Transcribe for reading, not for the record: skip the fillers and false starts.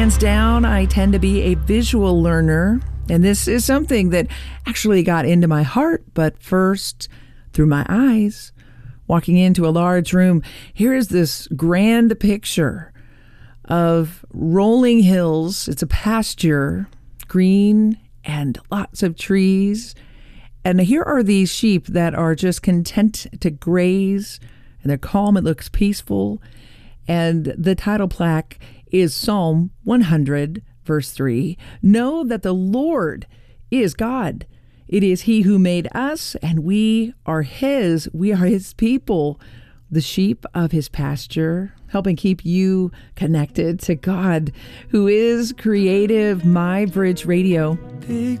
hands down, I tend to be a visual learner, and this is something that actually got into my heart, but first through my eyes. Walking into a large room, here is this grand picture of rolling hills. It's a pasture, green and lots of trees. And here are these sheep that are just content to graze, and they're calm. It looks peaceful. And the title plaque is Psalm 100, verse 3. Know that the Lord is God. It is He who made us, and we are His. We are His people, the sheep of His pasture, helping keep you connected to God, who is creative. My Bridge Radio.